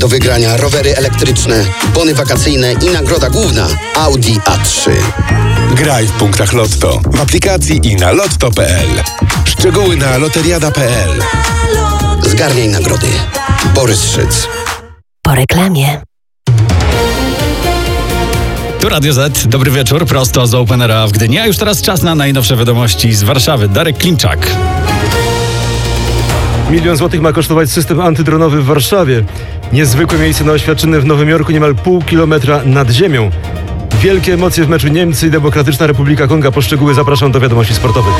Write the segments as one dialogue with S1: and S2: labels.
S1: Do wygrania rowery elektryczne, bony wakacyjne i nagroda główna Audi A3.
S2: Graj w punktach Lotto, w aplikacji i na lotto.pl. Szczegóły na loteriada.pl.
S1: Zgarniaj nagrody. Borys Szyc.
S3: Po reklamie.
S4: Tu Radio Z, dobry wieczór, prosto z Openera w Gdyni. A już teraz czas na najnowsze wiadomości z Warszawy. Darek Klimczak.
S5: 1 000 000 złotych ma kosztować system antydronowy w Warszawie. Niezwykłe miejsce na oświadczyny w Nowym Jorku, niemal pół kilometra nad ziemią. Wielkie emocje w meczu Niemcy i Demokratyczna Republika Konga. Po szczegóły zapraszam do wiadomości sportowych.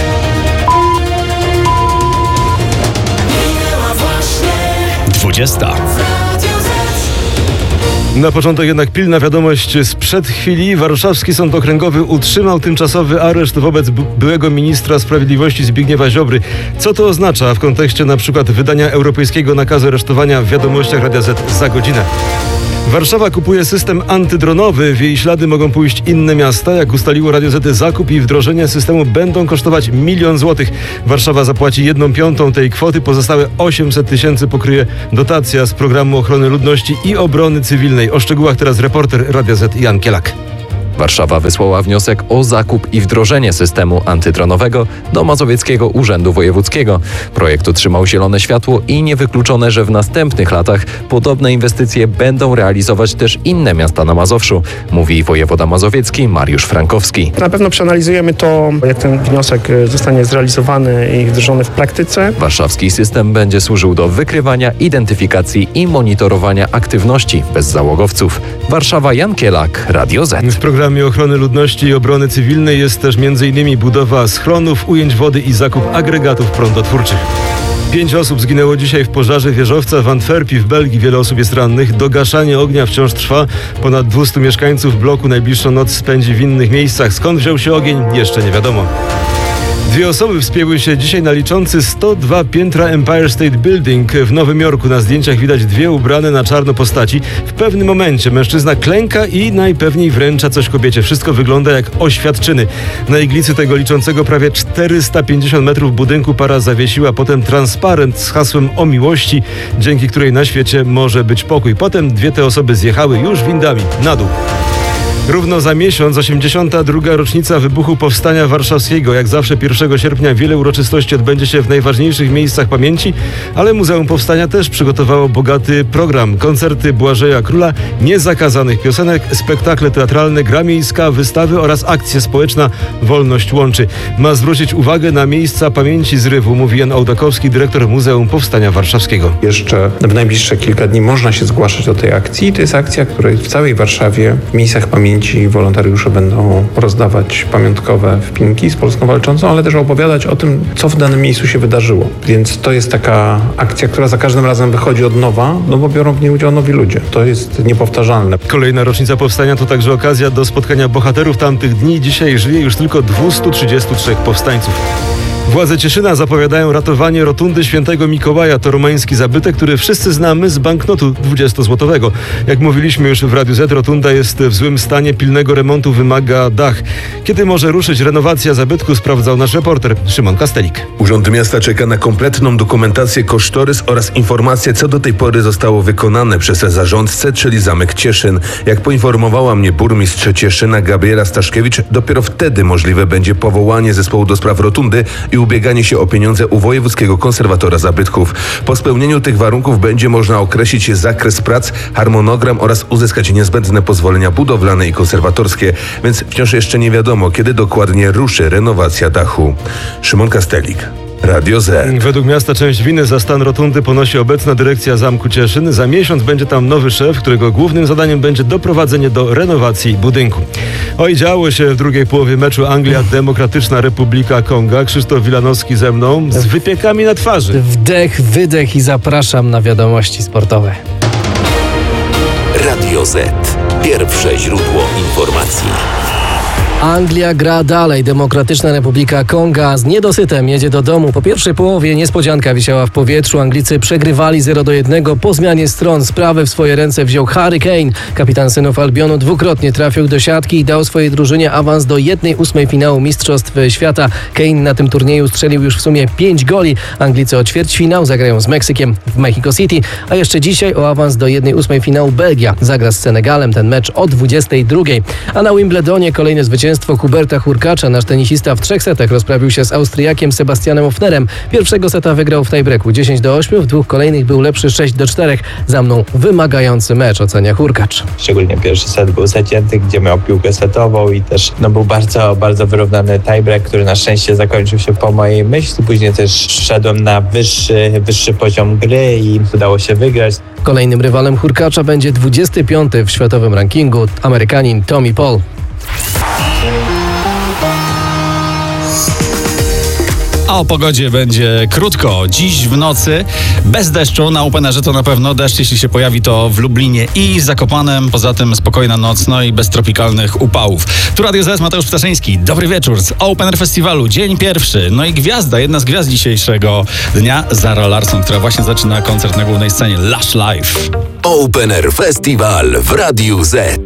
S5: Na początek jednak pilna wiadomość sprzed chwili. Warszawski Sąd Okręgowy utrzymał tymczasowy areszt wobec byłego ministra sprawiedliwości Zbigniewa Ziobry. Co to oznacza w kontekście na przykład wydania europejskiego nakazu aresztowania w wiadomościach Radia Z za godzinę? Warszawa kupuje system antydronowy. W jej ślady mogą pójść inne miasta. Jak ustaliło Radio Z, zakup i wdrożenie systemu będą kosztować 1 000 000 złotych. Warszawa zapłaci 1/5 tej kwoty. Pozostałe 800 000 pokryje dotacja z Programu Ochrony Ludności i Obrony Cywilnej. O szczegółach teraz reporter Radia Z Jan Kielak.
S6: Warszawa wysłała wniosek o zakup i wdrożenie systemu antydronowego do Mazowieckiego Urzędu Wojewódzkiego. Projekt otrzymał zielone światło i niewykluczone, że w następnych latach podobne inwestycje będą realizować też inne miasta na Mazowszu, mówi wojewoda mazowiecki Mariusz Frankowski.
S7: Na pewno przeanalizujemy to, jak ten wniosek zostanie zrealizowany i wdrożony w praktyce.
S6: Warszawski system będzie służył do wykrywania, identyfikacji i monitorowania aktywności bezzałogowców. Warszawa, Jan Kielak, Radio Z.
S5: W programie Ochrony Ludności i Obrony Cywilnej jest też m.in. budowa schronów, ujęć wody i zakup agregatów prądotwórczych. 5 osób zginęło dzisiaj w pożarze wieżowca w Antwerpii w Belgii. Wiele osób jest rannych. Dogaszanie ognia wciąż trwa. Ponad 200 mieszkańców bloku najbliższą noc spędzi w innych miejscach. Skąd wziął się ogień? Jeszcze nie wiadomo. 2 osoby wspięły się dzisiaj na liczący 102 piętra Empire State Building w Nowym Jorku. Na zdjęciach widać 2 ubrane na czarno postaci. W pewnym momencie mężczyzna klęka i najpewniej wręcza coś kobiecie. Wszystko wygląda jak oświadczyny. Na iglicy tego liczącego prawie 450 metrów budynku para zawiesiła potem transparent z hasłem o miłości, dzięki której na świecie może być pokój. Potem 2 te osoby zjechały już windami na dół. Równo za miesiąc 82. rocznica wybuchu Powstania Warszawskiego. Jak zawsze 1 sierpnia wiele uroczystości odbędzie się w najważniejszych miejscach pamięci, ale Muzeum Powstania też przygotowało bogaty program. Koncerty Błażeja Króla, niezakazanych piosenek, spektakle teatralne, gra miejska, wystawy oraz akcja społeczna Wolność Łączy. Ma zwrócić uwagę na miejsca pamięci zrywu, mówi Jan Ołdakowski, dyrektor Muzeum Powstania Warszawskiego.
S8: Jeszcze w najbliższe kilka dni można się zgłaszać do tej akcji. To jest akcja, której w całej Warszawie w miejscach pamięci wolontariusze będą rozdawać pamiątkowe wpinki z Polską Walczącą, ale też opowiadać o tym, co w danym miejscu się wydarzyło. Więc to jest taka akcja, która za każdym razem wychodzi od nowa, no bo biorą w niej udział nowi ludzie. To jest niepowtarzalne.
S5: Kolejna rocznica Powstania to także okazja do spotkania bohaterów tamtych dni. Dzisiaj żyje już tylko 233 powstańców. Władze Cieszyna zapowiadają ratowanie rotundy Świętego Mikołaja. To romański zabytek, który wszyscy znamy z banknotu 20-złotowego. Jak mówiliśmy już w Radiu Z, rotunda jest w złym stanie, pilnego remontu wymaga dach. Kiedy może ruszyć renowacja zabytku, sprawdzał nasz reporter Szymon Kastelik.
S9: Urząd Miasta czeka na kompletną dokumentację, kosztorys oraz informacje, co do tej pory zostało wykonane przez zarządcę, czyli Zamek Cieszyn. Jak poinformowała mnie burmistrz Cieszyna Gabriela Staszkiewicz, dopiero wtedy możliwe będzie powołanie zespołu do spraw rotundy i ubieganie się o pieniądze u wojewódzkiego konserwatora zabytków. Po spełnieniu tych warunków będzie można określić zakres prac, harmonogram oraz uzyskać niezbędne pozwolenia budowlane i konserwatorskie, więc wciąż jeszcze nie wiadomo, kiedy dokładnie ruszy renowacja dachu. Szymon Kastelik, Radio Z.
S5: Według miasta część winy za stan rotundy ponosi obecna dyrekcja Zamku Cieszyn. Za miesiąc będzie tam nowy szef, którego głównym zadaniem będzie doprowadzenie do renowacji budynku. Oj, działo się w drugiej połowie meczu Anglia Demokratyczna Republika Konga. Krzysztof Wilanowski ze mną z wypiekami na twarzy.
S10: Wdech, wydech i zapraszam na wiadomości sportowe.
S11: Radio Z. Pierwsze źródło informacji.
S10: Anglia gra dalej. Demokratyczna Republika Konga z niedosytem jedzie do domu. Po pierwszej połowie niespodzianka wisiała w powietrzu. Anglicy przegrywali 0-1. Po zmianie stron sprawę w swoje ręce wziął Harry Kane. Kapitan synów Albionu dwukrotnie trafił do siatki i dał swojej drużynie awans do 1/8 finału Mistrzostw Świata. Kane na tym turnieju strzelił już w sumie 5 goli. Anglicy o ćwierćfinał zagrają z Meksykiem w Mexico City, a jeszcze dzisiaj o awans do 1/8 finału Belgia zagra z Senegalem. Ten mecz o 22:00. A na Wimbledonie kolejne zwycięstwo Huberta Hurkacza. Nasz tenisista w 3 setach rozprawił się z Austriakiem Sebastianem Ofnerem. Pierwszego seta wygrał w tiebreaku 10-8, w 2 kolejnych był lepszy 6-4. Za mną wymagający mecz, ocenia Hurkacz.
S11: Szczególnie pierwszy set był zacięty, gdzie miał piłkę setową i też był bardzo, bardzo wyrównany tiebreak, który na szczęście zakończył się po mojej myśli. Później też szedłem na wyższy poziom gry i udało się wygrać.
S10: Kolejnym rywalem Hurkacza będzie 25. w światowym rankingu Amerykanin Tommy Paul.
S4: A o pogodzie będzie krótko. Dziś w nocy bez deszczu, na Openerze to na pewno deszcz, jeśli się pojawi, to w Lublinie i Zakopanem. Poza tym spokojna noc, no i bez tropikalnych upałów. Tu Radio Z, Mateusz Ptaszyński. Dobry wieczór z Opener Festiwalu, dzień pierwszy. No i gwiazda, jedna z gwiazd dzisiejszego dnia, Zara Larsson, która właśnie zaczyna koncert na głównej scenie Lush Live.
S12: Opener Festiwal w Radiu Z.